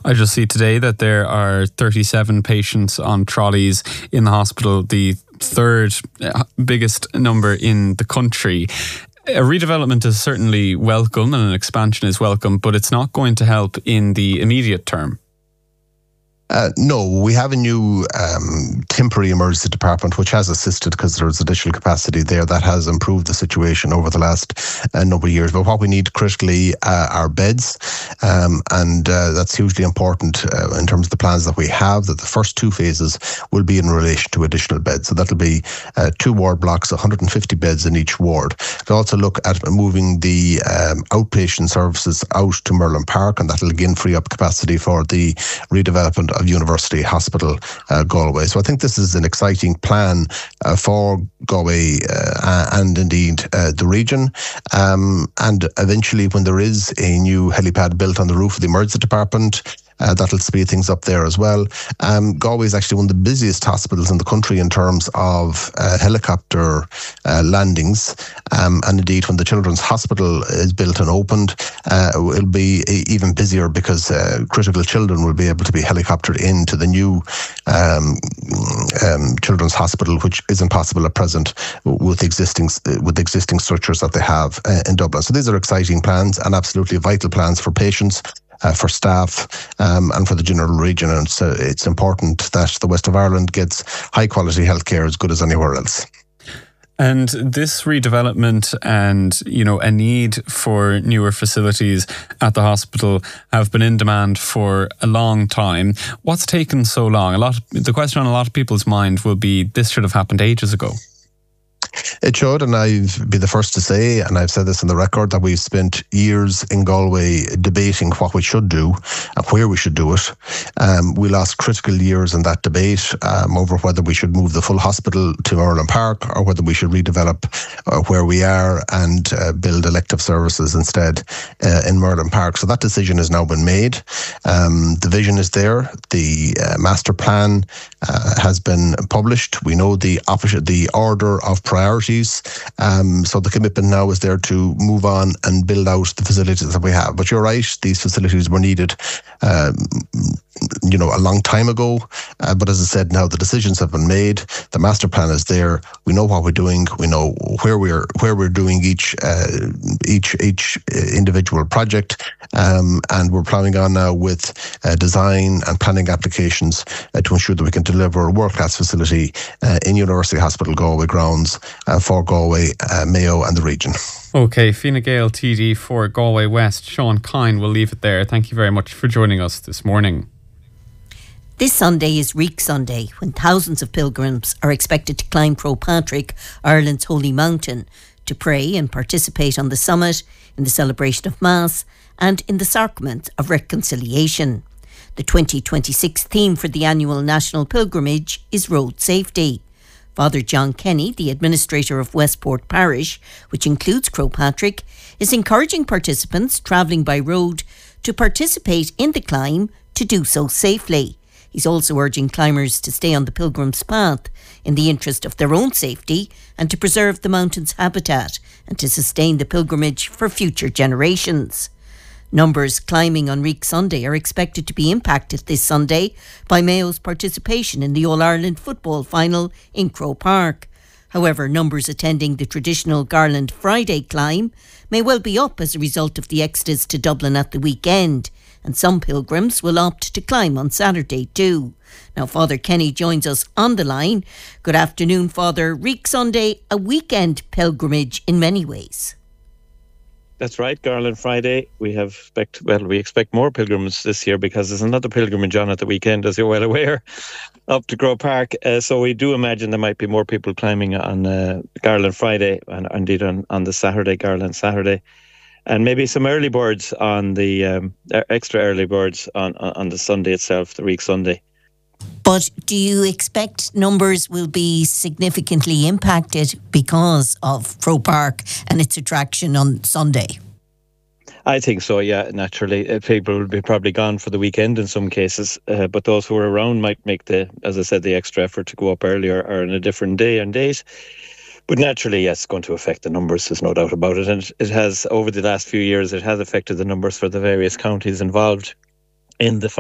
I just see today that there are 37 patients on trolleys in the hospital, the third biggest number in the country. A redevelopment is certainly welcome and an expansion is welcome, but it's not going to help in the immediate term. No, we have a new temporary emergency department which has assisted because there's additional capacity there that has improved the situation over the last number of years. But what we need critically are beds, and that's hugely important in terms of the plans that we have, that the first two phases will be in relation to additional beds. So that'll be 2 ward blocks, 150 beds in each ward. We'll also look at moving the outpatient services out to Merlin Park, and that'll again free up capacity for the redevelopment of University Hospital Galway. So I think this is an exciting plan for Galway and indeed the region. And eventually, when there is a new helipad built on the roof of the emergency department, that'll speed things up there as well. Galway is actually one of the busiest hospitals in the country in terms of helicopter landings. And indeed, when the Children's Hospital is built and opened, it'll be even busier because critical children will be able to be helicoptered into the new Children's Hospital, which isn't possible at present with existing structures that they have in Dublin. So these are exciting plans and absolutely vital plans for patients, for staff, and for the general region. And it's important that the West of Ireland gets high quality healthcare as good as anywhere else. And this redevelopment and, a need for newer facilities at the hospital have been in demand for a long time. What's taken so long? The question on a lot of people's mind will be, this should have happened ages ago. It should, and I've been the first to say, and I've said this in the record, that we've spent years in Galway debating what we should do and where we should do it. We lost critical years in that debate over whether we should move the full hospital to Merlin Park or whether we should redevelop where we are and build elective services instead in Merlin Park. So that decision has now been made. The vision is there. The master plan has been published. We know the order of priorities. So the commitment now is there to move on and build out the facilities that we have. But you're right, these facilities were needed a long time ago. But as I said, now the decisions have been made. The master plan is there. We know what we're doing. We know where we're doing each individual project, and we're planning on now with design and planning applications to ensure that we can deliver a world-class facility in University Hospital Galway grounds for Galway, Mayo and the region. OK, Fine Gael TD for Galway West, Sean Kine, we'll leave it there. Thank you very much for joining us this morning. This Sunday is Reek Sunday, when thousands of pilgrims are expected to climb Croagh Patrick, Ireland's holy mountain, to pray and participate on the summit, in the celebration of Mass and in the sacrament of reconciliation. The 2026 theme for the annual national pilgrimage is road safety. Father John Kenny, the administrator of Westport Parish, which includes Croagh Patrick, is encouraging participants travelling by road to participate in the climb to do so safely. He's also urging climbers to stay on the pilgrim's path in the interest of their own safety and to preserve the mountain's habitat and to sustain the pilgrimage for future generations. Numbers climbing on Reek Sunday are expected to be impacted this Sunday by Mayo's participation in the All-Ireland football final in Croagh Park. However, numbers attending the traditional Garland Friday climb may well be up as a result of the exodus to Dublin at the weekend, and some pilgrims will opt to climb on Saturday too. Now, Father Kenny joins us on the line. Good afternoon, Father. Reek Sunday, a weekend pilgrimage in many ways. That's right, Garland Friday. We expect more pilgrims this year because there's another pilgrimage on at the weekend, as you're well aware, up to Croagh Park. So we do imagine there might be more people climbing on Garland Friday and indeed on the Saturday, Garland Saturday. And maybe some early birds on the extra early birds on the Sunday itself, the Reek Sunday. But do you expect numbers will be significantly impacted because of Croagh Park and its attraction on Sunday? I think so, yeah, naturally. People will be probably gone for the weekend in some cases, but those who are around might make the extra effort to go up earlier or on a different day and date. But naturally, yes, it's going to affect the numbers, there's no doubt about it. And it has, over the last few years, it has affected the numbers for the various counties involved in the